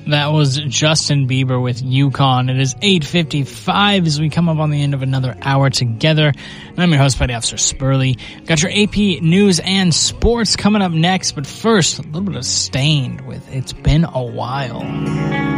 That was Justin Bieber with Yukon. It is 8:55 as we come up on the end of another hour together. And I'm your host, Petty Officer Spurley. Got your AP News and Sports coming up next, but first, a little bit of Stained with It's Been a While.